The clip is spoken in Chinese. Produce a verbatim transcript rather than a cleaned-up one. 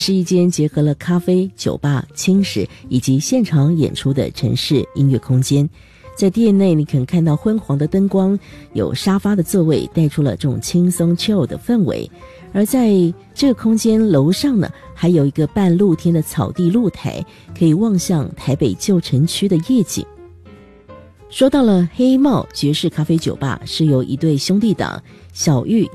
是一间结合了咖啡、酒吧、轻食以及现场演出的城市音乐空间。在店内你可能看到昏黄的灯光，有沙发的座位，带出了这种轻松 chill 的氛围。而在这个空间楼上呢，还有一个半露天的草地露台，可以望向台北旧城区的夜景。说到了黑帽爵士咖啡酒吧，是由一对兄弟档小玉